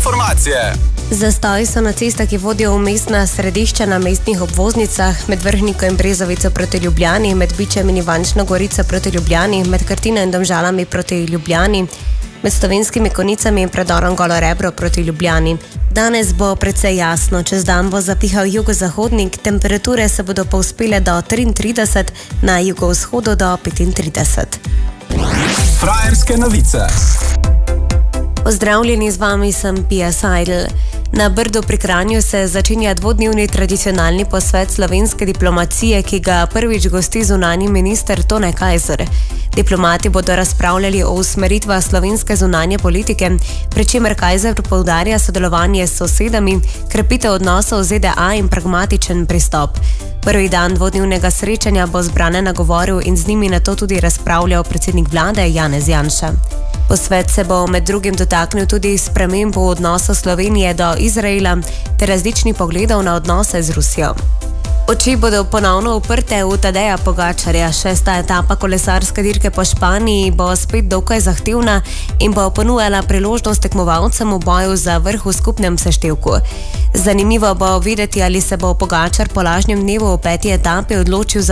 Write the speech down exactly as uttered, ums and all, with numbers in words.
informacije. Zastoji so na cestah, ki vodijo v mestna središča na mestnih obvoznicah, med Vrhniko in Brezovico proti Ljubljani, med Bičem in Ivančno Gorico proti Ljubljani, med Krtino in Domžalami proti Ljubljani, med Slovenskimi Konicami in predorom Golo Rebro proti Ljubljani. Danes bo precej jasno, čez dan bo zapihal jugozahodnik, temperature se bodo povzpele do triintrideset, na jugovzhodu do petintrideset. Frajerske novice. Pozdravljeni, z vami sem Pia Seidel. Na Brdu pri Kranju se začenja dvodnevni tradicionalni posvet slovenske diplomacije, ki ga prvič gosti zunanji minister Tone Kajzer. Diplomati bodo razpravljali o usmeritvah slovenske zunanje politike, pri čemer Kajzer poudarja sodelovanje s sosedami, krepitev odnosov z Z D A in pragmatičen pristop. Prvi dan dvodnevnega srečanja bo zbrane nagovoril in z njimi nato tudi razpravljal predsednik vlade Janez Janša. Posvet se bo med drugim dotaknil tudi sprememb v odnosu Slovenije do Izraela ter različnih pogledov na odnose z Rusijo. Oči bodo ponovno uprte v Tadeja Pogačarja. Šesta etapa kolesarske dirke po Španiji bo spet dokaj zahtevna in bo ponujala priložnost tekmovalcem v boju za vrh v skupnem seštevku. Zanimivo bo videti, ali se bo Pogačar po lažnjem dnevu v peti etapi odločil za